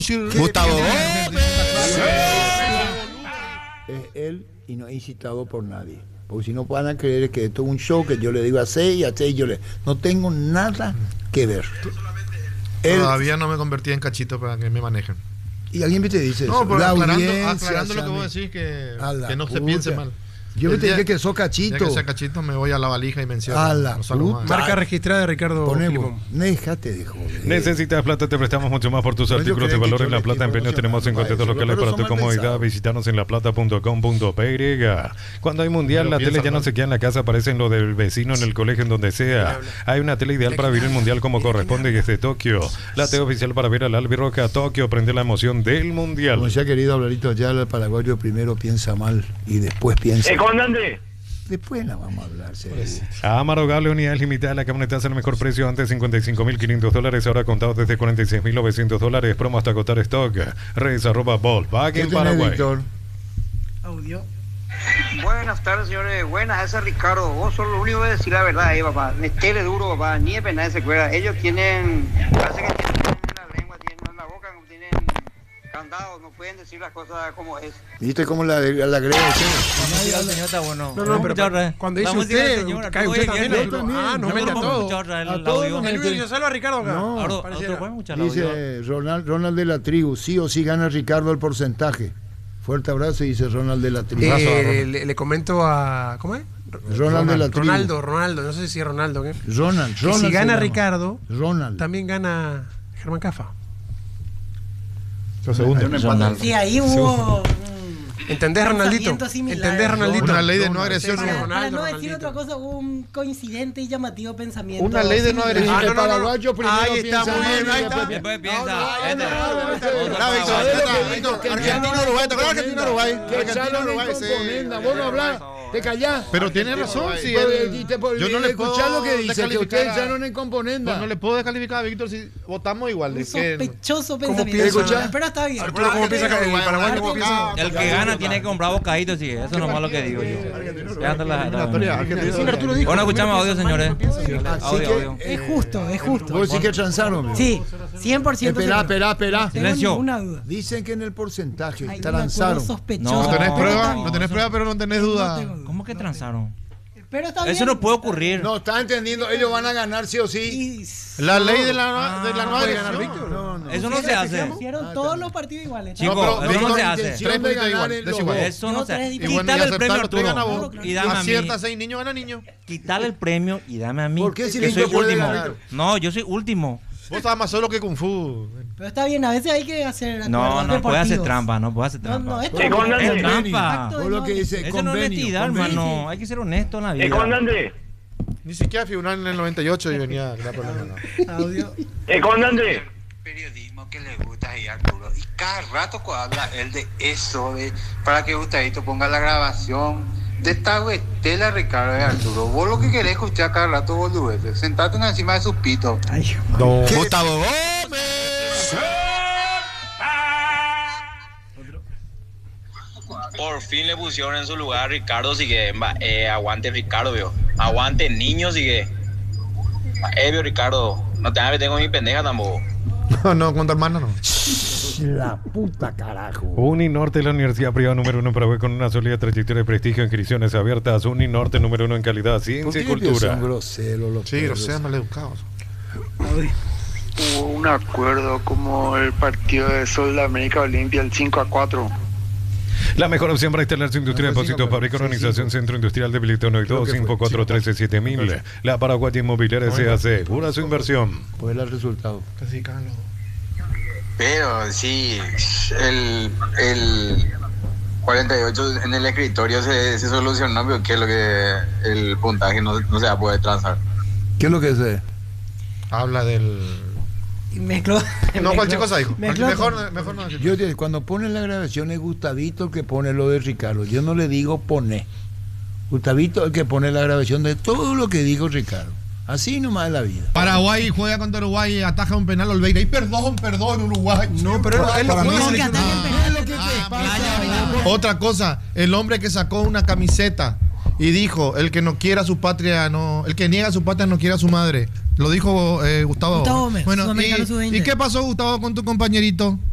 Gustavo. Es él y no es incitado por nadie. Porque si no van a creer que esto es un show que yo le digo a y yo le... No tengo nada que ver. Todavía no me convertí en cachito para que me manejen. Y alguien te dice no, eso. pero aclarando lo que vos decís, que no se piense mal. Yo te dije que sos cachito. Ya que sea cachito, me voy a la valija y me encierro. A la marca registrada de Ricardo. Ponemos. Déjate de joder. Necesitas plata, te prestamos mucho más por tus artículos de valor en La Plata. Empeños tenemos en contactos locales para tu comodidad. Visitarnos en laplata.com.py. Cuando hay mundial, la tele ya no se queda en la casa, aparece en lo del vecino, en el colegio, en donde sea. Hay una tele ideal para vivir el mundial como corresponde, y es de Tokio. La tele oficial para ver al Albirroja Tokio. Prende la emoción del mundial. Como decía querido Alvarito, ya el paraguayo primero piensa mal y después piensa. ¿Comandante? Después la vamos a hablar. Amaro Gable, unidades limitadas. La camioneta al mejor precio, antes $55.500, ahora contados desde $46.900. Promo hasta agotar stock. Redes @Volkswagen Paraguay. Audio. Buenas tardes, señores. Buenas, ese es Ricardo. Vos sos lo único que decir la verdad ahí, papá. Metele duro, papá. Ni de pena se cuerda. Ellos tienen, parece que tienen en la lengua, tienen en la boca, tienen candados, no pueden decir las cosas como es. ¿Viste cómo la agrega? No, pero cuando dice usted, cae usted también. Nos mete a todos. A todos. El único que salva a Ricardo acá. No, dice Ronald de la Tribu, sí o sí gana Ricardo el porcentaje. Fuerte abrazo, dice Ronald de la Tribu. Le comento a... ¿Cómo es? Ronald de la Tribu. Ronaldo, no sé si es Ronaldo. ¿Qué? Ronald. Si gana Ricardo, Ronald. También gana Germán Cafa. Sí, ahí hubo... ¿Entendés, Ronaldito? ¿Entendés, Ronaldito? Una ley de no agresión. Para no decir otra cosa, hubo un coincidente y llamativo pensamiento. Una ley de no agresión. El paraguayo primero piensa mal. Después piensa. Argentina-Uruguay, ¿te acuerdas Argentina-Uruguay? Argentina-Uruguay, vos no hablás, te callás. Pero tiene razón, sí. Yo no le escuchás lo que dice, que ustedes ya no en componenda. No le puedo descalificar a Víctor si votamos igual. Un sospechoso ¿Cómo pensamiento. piensa? Pero está bien. Arturo, ¿cómo piensa el Paraguay? ¿Cómo piensa? El que gana tiene que comprar bocaditos, sí. Eso es nomás lo que digo yo. Bueno, escuchamos audio, señores. Audio. Es justo. Vos sí que transaron. Sí, 100%. Espera. Silencio. Una duda. Dicen que en el porcentaje Hay transaron. sospechoso. No tenés prueba, pero no tenés duda. ¿Cómo que transaron? Pero está bien. Eso no puede ocurrir. No, estás entendiendo, ellos van a ganar sí o sí. La ley de la no agresión. Eso no se hace. Hicieron todos los partidos iguales. Chicos, eso no se hace. Eso no se hace. Y bueno, Quítale el premio a usted gana Arturo. vos. Y dame a mí. Acierta 6 niños, gana niño. Quítale el premio y dame a mí. ¿Por qué si que soy puede último? ganar? No, yo soy último. Vos estabas más solo que Kung Fu. Pero está bien, a veces hay que hacer. No puede hacer trampa, no puede hacer trampa. No, es trampa. Es trampa. Vos lo que dice Eso no es honestidad, hermano. Hay que ser honesto en la vida. Comandante. Ni siquiera figurar en el 98 y venía. Audio. Comandante. Periodismo que le gusta ahí a Arturo. Y cada rato habla él de eso, para que Gustavito ponga la grabación de esta tela Ricardo de Arturo. Vos lo que querés escuchar cada rato, boludeces. Sentate encima de sus pitos. Gustavo Gómez. Por fin le pusieron en su lugar a Ricardo, sigue. Aguante Ricardo, vio. Aguante niño, sigue. Vio Ricardo. No te hagas tengo mi pendeja tampoco. No, con tu hermana no. La puta carajo. Uninorte, la universidad privada número 1 en Paraguay, con una sólida trayectoria de prestigio, inscripciones abiertas. Uninorte número 1 en calidad, ciencia y cultura. Son groseros los Sí, groseros, maleducados. Hubo un acuerdo como el partido de Sol de América Olimpia, el 5-4. La mejor opción para instalar su industria de depósitos, fábrica, organización, centro industrial de Bilitón y 254-13-7000. La Paraguaya Inmobiliaria se asegura su inversión. Pues el resultado. Casi Carlos. Pero sí, el 48 en el escritorio se solucionó, pero que es lo que el puntaje no se va a poder transar. ¿Qué es lo que se? Habla del... No, cualquier cosa dijo. Mejor no. Yo cuando pone la grabación es Gustavito el que pone lo de Ricardo. Yo no le digo pone. Gustavito el que pone la grabación de todo lo que dijo Ricardo. Así nomás es la vida. Paraguay juega contra Uruguay y ataja un penal Olveira. Y perdón, Uruguay. No, pero él lo que ataca el penal. Otra cosa, el hombre que sacó una camiseta y dijo, el que no quiera su patria, no, el que niega su patria no quiere a su madre. Lo dijo Gustavo Gómez. Bueno, ¿y qué pasó, Gustavo, con tu compañerito?